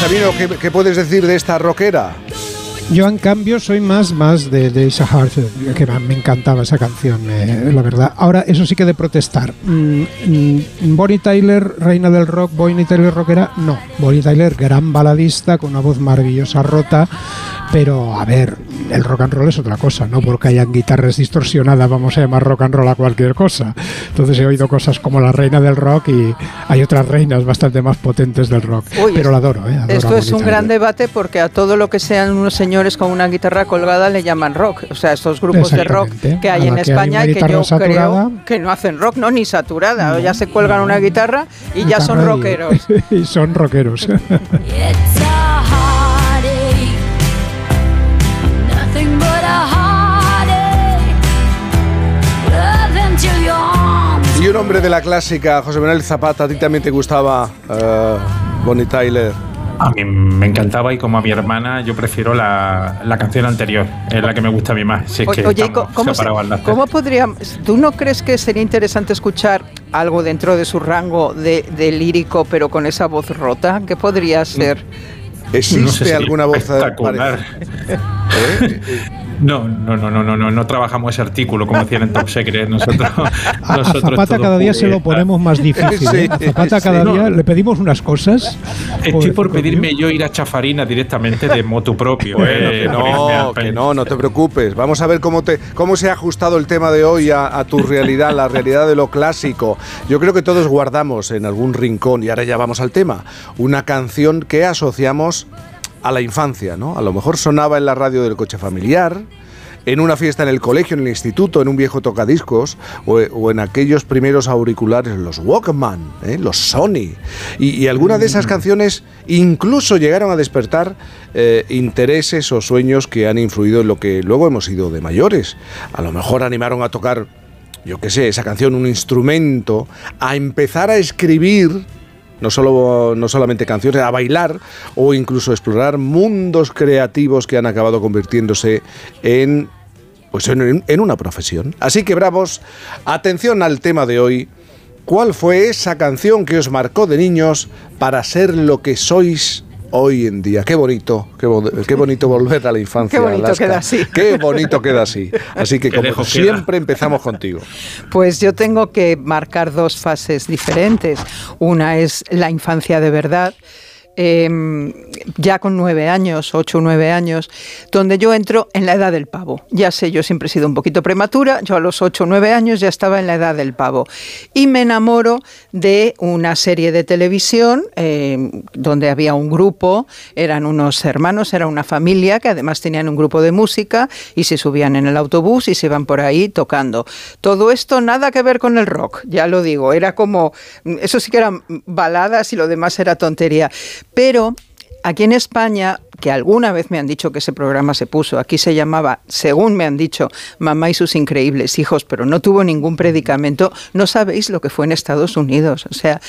Sabino, ¿qué puedes decir de esta rockera? Yo, en cambio, soy más de Asa Heart, que me encantaba esa canción, la verdad. Ahora, eso sí que de protestar. Bonnie Tyler, reina del rock, Bonnie Tyler rockera, no. Bonnie Tyler, gran baladista, con una voz maravillosa, rota, pero, a ver, el rock and roll es otra cosa, no porque hayan guitarras distorsionadas vamos a llamar rock and roll a cualquier cosa. Entonces he oído cosas como la reina del rock y hay otras reinas bastante más potentes del rock. Uy, pero la adoro, esto es un gran debate porque a todo lo que sean unos señores con una guitarra colgada le llaman rock. O sea, estos grupos de rock que hay en España y que yo creo que no hacen rock, no, ni saturada. No. Ya se cuelgan una guitarra y ya son rockeros. Y son rockeros. Y un hombre de la clásica, José Manuel Zapata, ¿a ti también te gustaba Bonnie Tyler? A mí me encantaba y como a mi hermana yo prefiero la canción anterior, es la que me gusta a mí más. Si es que oye, ¿cómo podría? ¿Tú no crees que sería interesante escuchar algo dentro de su rango de lírico pero con esa voz rota? ¿Qué podría ser? ¿Existe alguna voz espectacular? No trabajamos ese artículo como decían en Top Secret. Nosotros a Zapata cada día se lo ponemos más difícil. Sí, a Zapata cada día le pedimos unas cosas. Estoy por pedirme yo ir a Chafarina directamente de motu propio. No te preocupes. Vamos a ver cómo se ha ajustado el tema de hoy a tu realidad, la realidad de lo clásico. Yo creo que todos guardamos en algún rincón, y ahora ya vamos al tema, una canción que asociamos a la infancia, ¿no? A lo mejor sonaba en la radio del coche familiar, en una fiesta en el colegio, en el instituto, en un viejo tocadiscos o en aquellos primeros auriculares, los Walkman, los Sony. Y algunas de esas canciones incluso llegaron a despertar intereses o sueños que han influido en lo que luego hemos sido de mayores. A lo mejor animaron a tocar, yo qué sé, esa canción, un instrumento, a empezar a escribir no solamente canciones, a bailar o incluso explorar mundos creativos que han acabado convirtiéndose en una profesión. Así que, bravos, atención al tema de hoy. ¿Cuál fue esa canción que os marcó de niños para ser lo que sois hoy en día? Qué bonito volver a la infancia. Qué bonito queda así. Qué bonito queda así. Así que, como siempre, empezamos contigo. Pues yo tengo que marcar dos fases diferentes. Una es la infancia de verdad, ya con 9 años, 8 o 9 años, donde yo entro en la edad del pavo. Ya sé, yo siempre he sido un poquito prematura, yo a los 8 o 9 años ya estaba en la edad del pavo. Y me enamoro de una serie de televisión donde había un grupo, eran unos hermanos, era una familia que además tenían un grupo de música y se subían en el autobús y se iban por ahí tocando. Todo esto nada que ver con el rock, ya lo digo, era como, eso sí que eran baladas y lo demás era tontería. Pero aquí en España, que alguna vez me han dicho que ese programa se puso, aquí se llamaba, según me han dicho, Mamá y sus increíbles hijos, pero no tuvo ningún predicamento. No sabéis lo que fue en Estados Unidos. O sea,